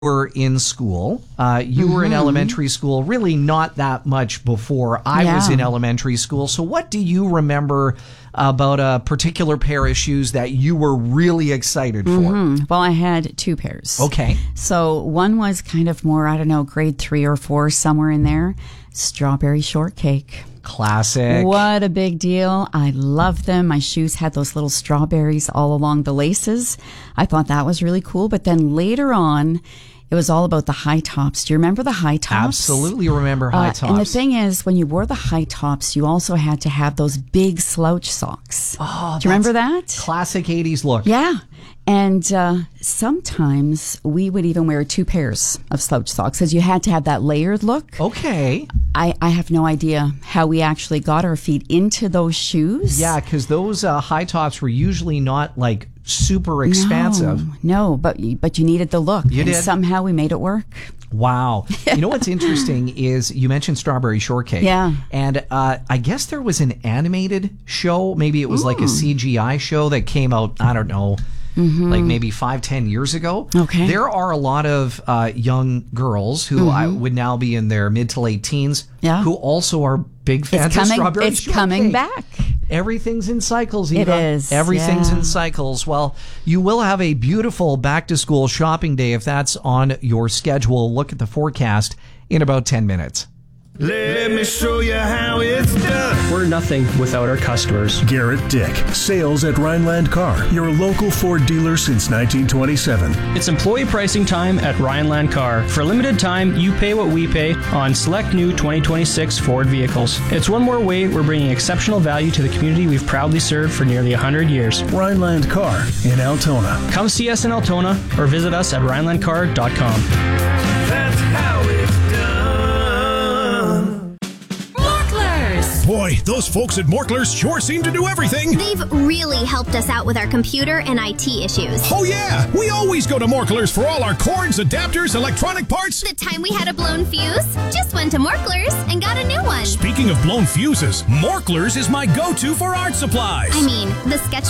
were in school. You were in elementary school, really not that much before I was in elementary school. So what do you remember about a particular pair of shoes that you were really excited for? Well, I had two pairs. Okay. So one was kind of more, I don't know, grade 3 or 4, somewhere in there. Strawberry shortcake. Classic. What a big deal. I loved them. My shoes had those little strawberries all along the laces. I thought that was really cool. But then later on, it was all about the high tops. Do you remember the high tops? Absolutely remember high tops. And the thing is, when you wore the high tops, you also had to have those big slouch socks. Oh, do you remember that? Classic 80s look. Yeah. And sometimes we would even wear 2 pairs of slouch socks because you had to have that layered look. Okay. I have no idea how we actually got our feet into those shoes. Yeah, because those high tops were usually not like super expansive. No, but you needed the look. You did. Somehow we made it work. Wow. You know what's interesting is you mentioned Strawberry Shortcake. Yeah. And I guess there was an animated show. Maybe it was like a CGI show that came out, I don't know, like maybe 5-10 years ago. Okay. There are a lot of young girls who I would now be in their mid to late teens who also are big fans of Strawberry Shortcake. It's coming back. Everything's in cycles, Eva. It is. Everything's in cycles. Well, you will have a beautiful back-to-school shopping day if that's on your schedule. Look at the forecast in about 10 minutes. Let me show you how it's done. We're nothing without our customers. Garrett Dick, sales at Rhineland Car, your local Ford dealer since 1927. It's employee pricing time at Rhineland Car. For a limited time, you pay what we pay on select new 2026 Ford vehicles. It's one more way we're bringing exceptional value to the community we've proudly served for nearly 100 years. Rhineland Car in Altona. Come see us in Altona or visit us at rhinelandcar.com. That's how it's done. Boy, those folks at Morklers sure seem to do everything. They've really helped us out with our computer and IT issues. Oh yeah, we always go to Morklers for all our cords, adapters, electronic parts. The time we had a blown fuse, just went to Morklers and got a new one. Speaking of blown fuses, Morklers is my go-to for art supplies. I mean, the sketch